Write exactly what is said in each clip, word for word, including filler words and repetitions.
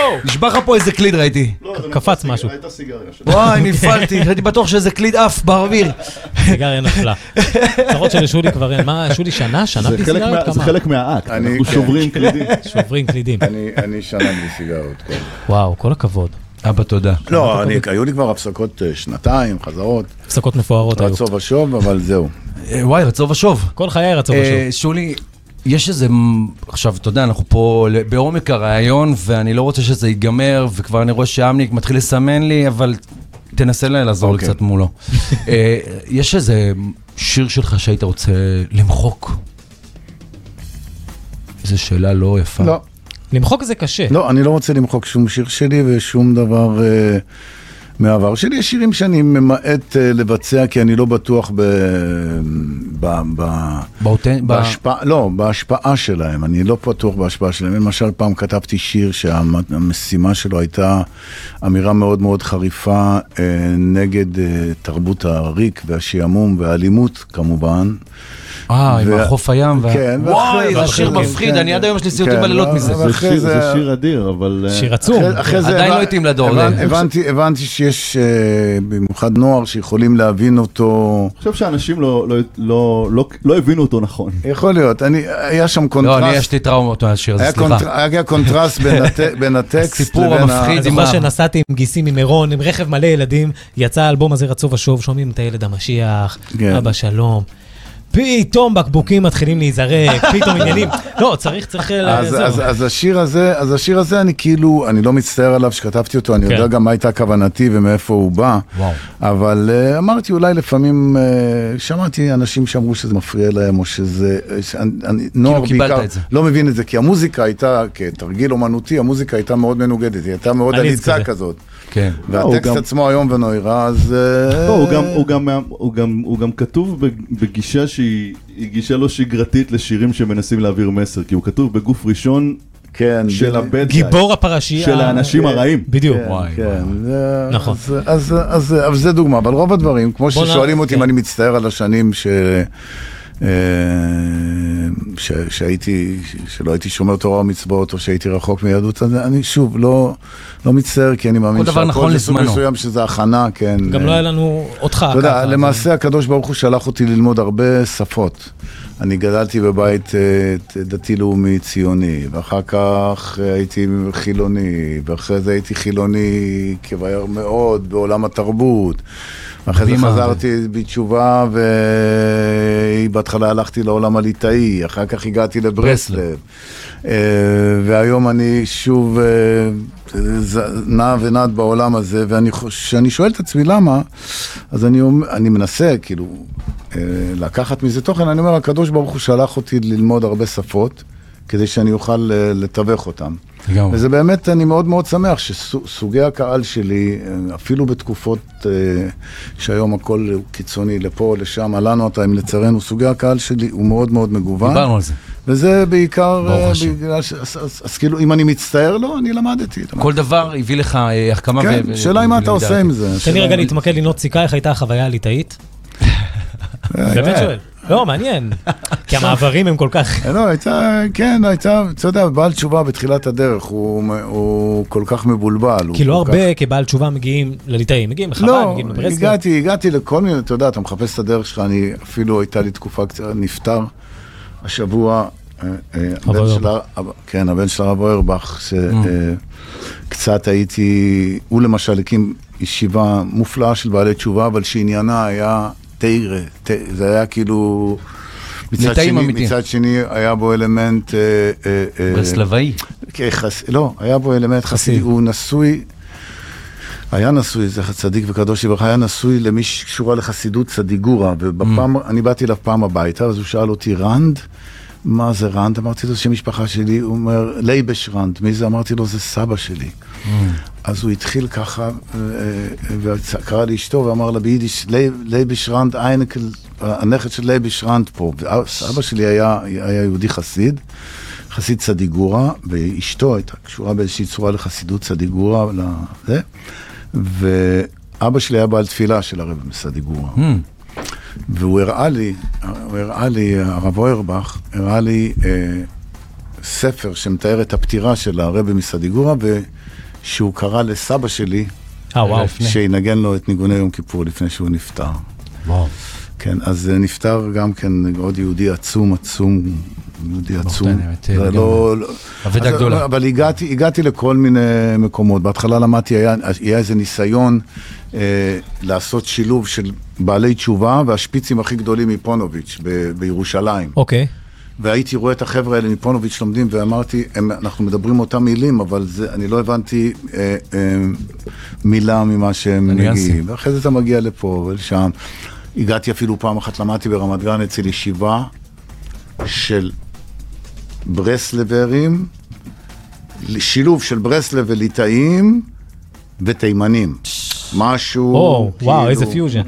נשבע לך פה איזה קליד ראיתי. קפץ משהו. הייתה סיגריה שלו. וואי, נפלתי, הייתי בטוח שזה קליד אף באוויר. סיגריה נפלה. צרות שלשולי כבר אין. מה, שולי שנה? שנה בלי סיגריות? זה חלק מהאקט, אנחנו שוברים קלידים. שוברים קלידים. אני שנה בלי סיגריות. וואו, כל הכבוד. אבא, תודה. לא, היו לי כבר הפסקות שנתיים, חזרות. הפסקות מפוארות היו. רצו ושוב, אבל זהו. וואי, רצו ושוב. כל חיי רצו ושוב. שולי, יש איזה, עכשיו, אתה יודע, אנחנו פה בעומק הרעיון, ואני לא רוצה שזה ייגמר, וכבר אני רואה שאמניק מתחיל לסמן לי, אבל תנסה לעזור לי קצת מולו. יש איזה שיר שלך שהיית רוצה למחוק? איזו שאלה לא יפה. לא. למחוק זה קשה. לא, אני לא רוצה למחוק שום שיר שלי ושום דבר אה, מהעבר שלי. יש שירים שאני ממעט אה, לבצע, כי אני לא בטוח ב... ב... ב... באותן... בהשפעה, לא, בהשפעה שלהם. אני לא בטוח בהשפעה שלהם. למשל, פעם כתבתי שיר שהמשימה שלו הייתה אמירה מאוד מאוד חריפה אה, נגד אה, תרבות הריק והשיעמום והאלימות, כמובן. אה, עם החוף הים. כן. וואי, זה שיר מפחיד, אני עד היום יש לי סיוטים בלילות מזה. זה שיר אדיר, אבל... שיר עצום. עדיין לא התאים לדור. הבנתי שיש במיוחד נוער שיכולים להבין אותו. אני חושב שאנשים לא הבינו אותו נכון. יכול להיות, היה שם קונטרסט. לא, אני יש לי טראומות מהשיר הזה, סליחה. היה קונטרסט בין הטקסט. סיפור המפחיד. אני זוכר שנסעתי עם גיסים ממירון, עם רכב מלא ילדים, יצא האלבום הזה רצו ושוב, שומעים את הילד המשיח, אבא שלום. פתאום בקבוקים מתחילים להיזרק, פתאום עניינים. לא, צריך, צריך... אז השיר הזה, אז השיר הזה אני כאילו, אני לא מצטער עליו שכתבתי אותו, אני יודע גם מה הייתה כוונתי ומאיפה הוא בא, אבל אמרתי אולי לפעמים, שמעתי אנשים שאמרו שזה מפריע להם, או שזה... נוער בעיקר לא מבין את זה, כי המוזיקה הייתה, כתרגיל אומנותי, המוזיקה הייתה מאוד מנוגדת, היא הייתה מאוד עליצה כזאת. והטקסט עצמו היום ונוירה, אז... הוא גם כתוב בגישה שהיא גישה לא שגרתית לשירים שמנסים להעביר מסר, כי הוא כתוב בגוף ראשון של הבד גיבור הפרשייה של האנשים הרעים. בדיוק. נכון. אבל זה דוגמה, אבל רוב הדברים, כמו ששואלים אותי אם אני מצטער על השנים ש... שהייתי, שלא הייתי שומר תורה ומצוות, או שהייתי רחוק מיהדות, אני שוב לא מצטער, כי אני מאמין שהכל זה סוג מסוים שזה הכנה, כן. גם לא היה לנו אותך. אתה יודע, למעשה הקדוש ברוך הוא שלח אותי ללמוד הרבה שפות. אני גדלתי בבית דתי-לאומי ציוני, ואחר כך הייתי חילוני, ואחרי זה הייתי חילוני כבאר מאוד בעולם התרבות. אחרי זה חזרתי בתשובה, ובהתחלה הלכתי לעולם הליטאי, אחר כך הגעתי לברסלב, והיום אני שוב נע ונד בעולם הזה, ואני שואל את עצמי למה, אז אני, אני מנסה כאילו לקחת מזה תוכן, אני אומר, הקדוש ברוך הוא שלח אותי ללמוד הרבה שפות, כדי שאני אוכל לתווך אותם. וזה באמת, אני מאוד מאוד שמח שסוגי הקהל שלי, אפילו בתקופות שהיום הכל קיצוני, לפה, לשם, עלינו אותם, לצערנו, סוגי הקהל שלי הוא מאוד מאוד מגוון. דיברנו על זה. וזה בעיקר, אז כאילו, אם אני מצטער לו, אני למדתי. כל דבר הביא לך החכמה. כן, שאלה אם אתה עושה עם זה. תן לי רגע להתמקד לנות סיכה, איך הייתה החוויה הליטאית? באמת שואל. לא, מעניין. כי המעברים הם כל כך... לא, הייתה, כן, הייתה, אתה יודע, בעל תשובה בתחילת הדרך, הוא כל כך מבולבל. כי לא הרבה כבעל תשובה מגיעים לליטאים, מגיעים לחב"ד, מגיעים לברסלב. לא, הגעתי, הגעתי לכל מיני, אתה יודע, אתה מחפש את הדרך שלך, אני אפילו הייתה לי תקופה קצת, נפטר השבוע, כן, הבן של הרב אוירבך, שקצת הייתי, הוא למשל הקים ישיבה מופלאה של בעלי תשובה, אבל שעניינה היה... תאירה, זה היה כאילו, מצד שני היה בו אלמנט... ברסלבאי? לא, היה בו אלמנט חסידי, הוא נשוי, היה נשוי, זה צדיק וקדוש לברכה, היה נשוי למי שקשורה לחסידות צדיגורה, ואני באתי אליו פעם הביתה, אז הוא שאל אותי, רנד? מה זה רנד? אמרתי לו, שם משפחה שלי, הוא אומר, לייבש רנד, מי זה? אמרתי לו, זה סבא שלי. אז הוא התחיל ככה, וקרא לאשתו ואמר לה ביידיש, לייבש רנד, הנכד של לייבש רנד פה. ואבא שלי היה, היה יהודי חסיד, חסיד צדיגורה, ואשתו הייתה קשורה באיזושהי צורה לחסידות צדיגורה, לזה, ואבא שלי היה בעל תפילה של הרב מסדיגורה. והוא הראה לי, הוא הראה לי, הרב אוירבך, הראה לי ספר שמתאר את הפטירה של הרבי מסדיגורה, ושהוא קרא לסבא שלי, אה, וואו. שינגן לו את ניגוני יום כיפור לפני שהוא נפטר. וואו. כן, אז נפטר גם כן עוד יהודי עצום, עצום, יהודי עצום. אבדה גדולה. אבל הגעתי, הגעתי לכל מיני מקומות. בהתחלה למדתי, היה, היה איזה ניסיון אה, לעשות שילוב של בעלי תשובה והשפיצים הכי גדולים מפונוביץ' ב, בירושלים. אוקיי. Okay. והייתי רואה את החבר'ה האלה מפונוביץ' לומדים, ואמרתי, הם, אנחנו מדברים אותם מילים, אבל זה, אני לא הבנתי אה, אה, מילה ממה שהם מגיעים. ואחרי זה אתה מגיע לפה ולשם. הגעתי אפילו פעם אחת, למדתי ברמת גן אצל ישיבה של ברסלברים, שילוב של ברסלב וליטאים ותימנים. משהו... או, וואו, איזה פיוז'ן.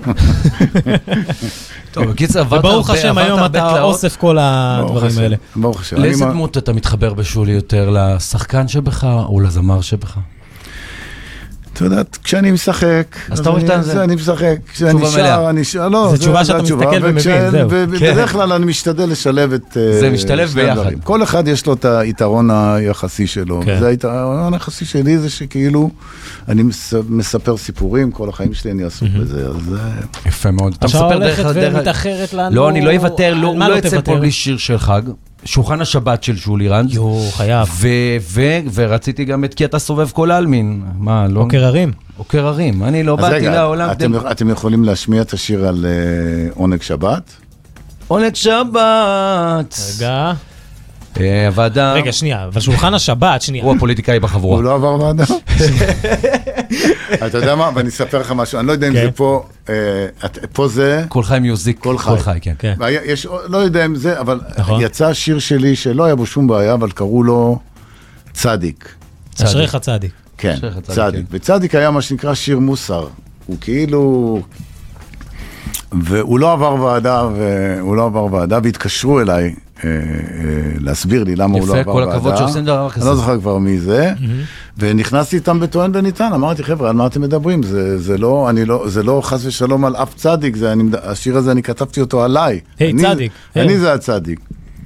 טוב, בקיצר, עברת הרבה, וברוך השם, היום אתה אוסף כל הדברים האלה. ברוך השם. לאיזה דמות אתה מתחבר בשולי יותר? לשחקן שבך או לזמר שבך? אתה יודעת, כשאני משחק, אז אתה רואה את זה? אני משחק, כשאני שר, אני שר, לא, זו תשובה שאתה מסתכל ומבין, זהו. ובדרך כלל אני משתדל לשלב את... זה משתלב ביחד. כל אחד יש לו את היתרון היחסי שלו, וזה היתרון היחסי שלי, זה שכאילו, אני מספר סיפורים, כל החיים שלי אני עסוק בזה, אז זה... יפה מאוד. אתה עכשיו מספר דרך... הולכת ומתאחרת לנו... לא, אני לא אוותר, לא יצא פה בלי שיר של חג. שולחן השבת של שולי רנד. יו, חייב. ורציתי גם את כי אתה סובב כל אלמין. מה, לא? עוקר הרים. עוקר הרים. אני לא באתי לעולם. אתם יכולים להשמיע את השיר על עונג שבת? עונג שבת. רגע. הוועדה... רגע, שנייה, אבל שולחן השבת, שנייה. הוא הפוליטיקאי בחבורה. הוא לא עבר ועדה? אתה יודע מה? ואני אספר לך משהו, אני לא יודע אם זה פה, פה זה... כל חי מיוזיק. כל חי. כל חי, כן. יש, לא יודע אם זה, אבל יצא שיר שלי שלא היה בו שום בעיה, אבל קראו לו צדיק. אשריך צדיק. כן, צדיק. וצדיק היה מה שנקרא שיר מוסר. הוא כאילו... והוא לא עבר ועדה, והוא לא עבר ועדה, והתקשרו אליי להסביר לי למה הוא לא עבר ועדה. יפה, כל הכבוד שעושים דבר כזה. אני לא זוכר כבר מי זה, ונכנסתי איתם בטוען וניתן, אמרתי, חבר'ה, על מה אתם מדברים? זה לא חס ושלום על אף צדיק, השיר הזה אני כתבתי אותו עליי. היי, צדיק. אני זה הצדיק.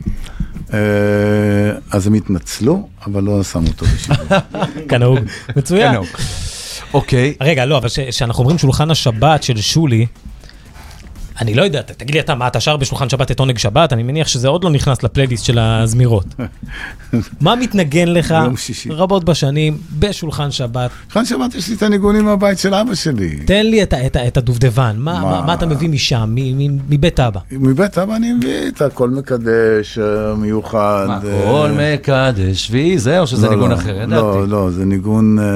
אז הם התנצלו, אבל לא שמו אותו בשיר. כנהוג. מצוין. אוקיי. רגע, לא, אבל כשאנחנו אומרים שולחן השבת של שולי, אני לא יודע, תגיד לי אתה, מה אתה שר בשולחן שבת את עונג שבת? אני מניח שזה עוד לא נכנס לפלייליסט של הזמירות. מה מתנגן לך רבות בשנים בשולחן שבת? שולחן שבת יש לי את הניגונים מהבית של אבא שלי. תן לי את הדובדבן, מה אתה מביא משם, מבית אבא? מבית אבא אני מביא את הכל מקדש מיוחד. מה, כל מקדש, וי, זה או שזה ניגון אחר? לא, לא, זה ניגון...